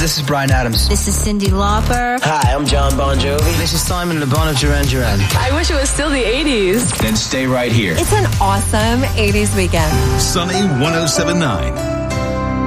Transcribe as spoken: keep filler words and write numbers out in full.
this is Bryan Adams. This is Cyndi Lauper. Hi, I'm John Bon Jovi. This is Simon Le Bon of Duran Duran. I wish it was still the eighties. Then stay right here. It's an awesome eighties weekend. Sunny one oh seven point nine.